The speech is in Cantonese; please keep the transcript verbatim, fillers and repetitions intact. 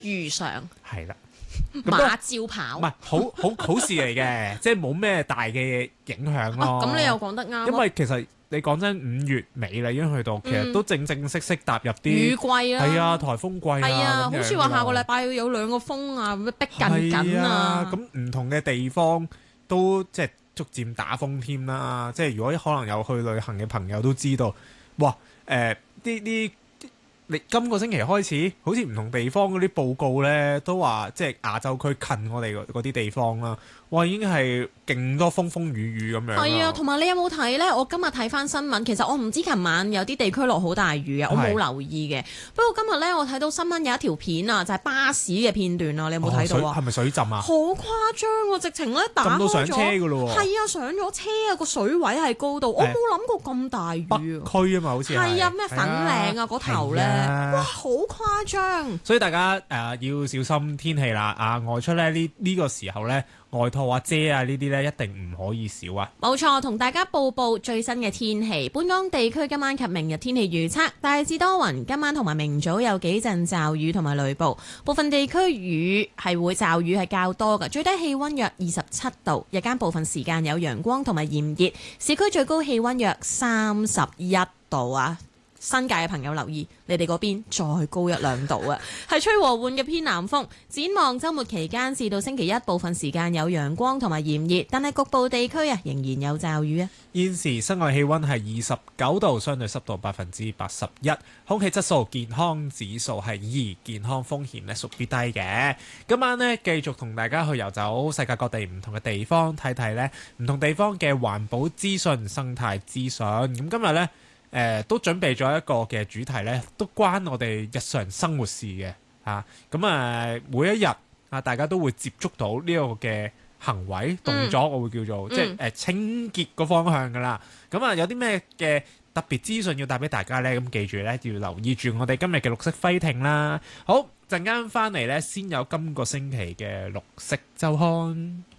如常。 係啦。 馬照跑， 唔係好好好事嚟嘅，即係冇咩大嘅影響咯。 咁、啊、你又講得啱。 因為其實你講真，五月尾啦已經去到，其實都正正式式踏入啲雨季啦。 係啊，颱風季啊。 係啊， 好似話下個禮拜有兩個風啊，咁逼近緊啊。 咁唔同嘅地方都即係逐漸打風添啦。即係如果可能有去旅行嘅朋友都知道，哇誒啲啲。你今個星期開始，好似唔同地方嗰啲報告咧，都話即係亞洲區近我哋嗰啲地方啦，哇已經係勁多風風雨雨咁樣。 係啊，同埋你有冇睇呢？我今日睇翻新聞，其實我唔知琴晚有啲地區落好大雨啊，我冇留意嘅。不過今日呢，我睇到新聞有一條片啊，就係、是、巴士嘅片段啊，你有冇睇到啊？ 係咪、哦、水浸啊？ 好誇張喎！直情咧打開咗， 浸到上車㗎咯喎。 係啊，上咗車啊，個水位係高到，我冇諗過咁大雨。 北區啊嘛，好似係啊，咩粉嶺啊嗰頭咧，哇好誇張！ 所以大家誒、呃、要小心天氣啦，啊外出咧呢呢個時候咧，外套啊遮啊呢啲咧一定唔可以少啊！ 冇錯，同大家報報最新嘅天氣。本港地區今晚及明日天氣預測大致多雲，今晚同埋明早有幾陣驟雨同埋雷暴，部分地區雨係會驟雨係較多嘅，最低氣溫約二十七度，日間部分時間有陽光同埋炎熱，市區最高氣溫約三十一度啊！新界嘅朋友留意，你哋嗰邊再高一兩度啊！係吹和緩嘅偏南風。展望週末期間至到星期一，部分時間有陽光同埋炎熱，但係局部地區啊仍然有驟雨啊。 現時室外氣溫係二十九度，相對濕度百分之八十一，空氣質素健康指數係二，健康風險咧屬於低嘅。今晚呢，繼續同大家去遊走世界各地唔同嘅地方，睇睇呢唔同地方嘅環保資訊、生態資訊。咁今日呢。誒、呃、都準備咗一個嘅主題咧，都關我哋日常生活事嘅嚇。咁啊，每一日啊，大家都會接觸到呢個嘅行為動作，我會叫做、嗯、即係誒、呃、清潔個方向噶啦。咁啊，有啲咩嘅特別資訊要帶俾大家咧？咁記住咧，要留意住我哋今日嘅綠色揮停啦。好，陣間翻嚟咧，先有今個星期嘅綠色週刊。